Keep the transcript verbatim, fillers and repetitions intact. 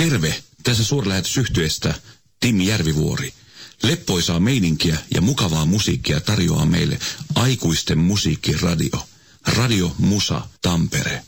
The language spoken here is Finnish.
Terve, tässä suurlähetysyhtyeestä Tim Järvivuori. Leppoisaa meininkiä ja mukavaa musiikkia tarjoaa meille aikuisten musiikkiradio. Radio Musa Tampere.